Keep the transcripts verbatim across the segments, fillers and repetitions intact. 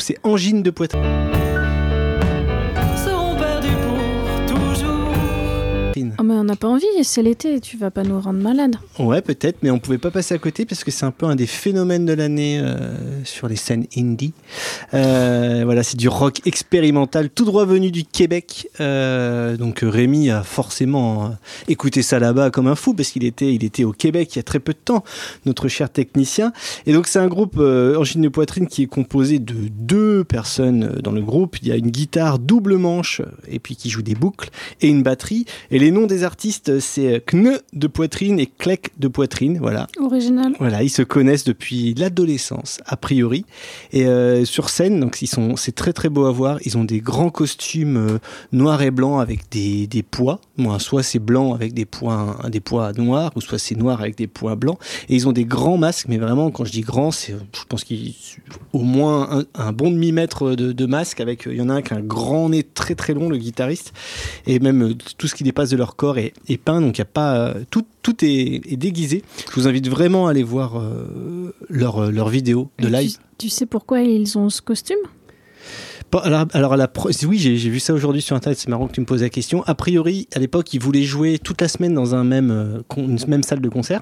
c'est Angine de poitrine. Oh mais on n'a pas envie, c'est l'été, tu vas pas nous rendre malades. Ouais, peut-être, mais on pouvait pas passer à côté parce que c'est un peu un des phénomènes de l'année euh, sur les scènes indie. Euh, voilà, c'est du rock expérimental, tout droit venu du Québec. Euh, donc Rémi a forcément euh, écouté ça là-bas comme un fou parce qu'il était, il était au Québec il y a très peu de temps, notre cher technicien. Et donc c'est un groupe euh, Angine de poitrine qui est composé de deux personnes dans le groupe. Il y a une guitare double manche et puis qui joue des boucles et une batterie. Et les noms des artistes, c'est Kne de poitrine et Klek de poitrine, voilà. Original. Voilà, ils se connaissent depuis l'adolescence, a priori. Et euh, sur scène, donc ils sont, c'est très très beau à voir. Ils ont des grands costumes euh, noirs et blancs avec des, des pois. Bon, soit c'est blanc avec des pois, des pois noirs, ou soit c'est noir avec des pois blancs. Et ils ont des grands masques, mais vraiment, quand je dis grand, c'est, je pense qu'il y a au moins un, un bon demi-mètre de, de masque. Avec, il y en a un qui a un grand nez très très long, le guitariste, et même euh, tout ce qui dépasse de leur corps est, est peint, donc il y a pas euh, tout, tout est, est déguisé. Je vous invite vraiment à aller voir euh, leur leur vidéo de live. Tu, tu sais pourquoi ils ont ce costume ? Alors, alors à la pro... oui, j'ai, j'ai vu ça aujourd'hui sur internet. C'est marrant que tu me poses la question. A priori, à l'époque, ils voulaient jouer toute la semaine dans un même euh, con... une même salle de concert,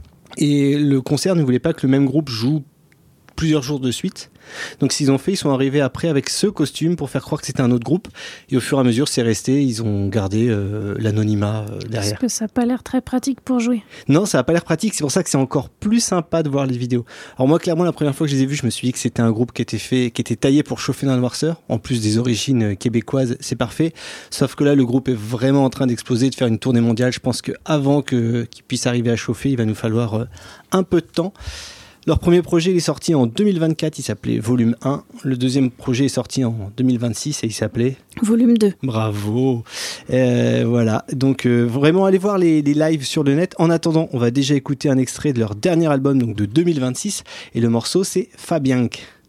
et le concert ne voulait pas que le même groupe joue plusieurs jours de suite. Donc ce qu'ils ont fait, ils sont arrivés après avec ce costume pour faire croire que c'était un autre groupe, et au fur et à mesure c'est resté, ils ont gardé euh, l'anonymat euh, derrière. Parce que ça n'a pas l'air très pratique pour jouer. Non, ça n'a pas l'air pratique, c'est pour ça que c'est encore plus sympa de voir les vidéos. Alors moi clairement la première fois que je les ai vus, je me suis dit que c'était un groupe qui était fait, qui était taillé pour chauffer dans le noirceur, en plus des origines québécoises, c'est parfait, sauf que là le groupe est vraiment en train d'exploser, de faire une tournée mondiale. Je pense qu'avant que, qu'il puisse arriver à chauffer, il va nous falloir euh, un peu de temps. Leur premier projet il est sorti en deux mille vingt-quatre, il s'appelait Volume un. Le deuxième projet est sorti en deux mille vingt-six et il s'appelait Volume deux. Bravo. Euh, voilà, donc euh, vraiment allez voir les, les lives sur le net. En attendant, on va déjà écouter un extrait de leur dernier album, donc de deux mille vingt-six, et le morceau c'est Fabianque.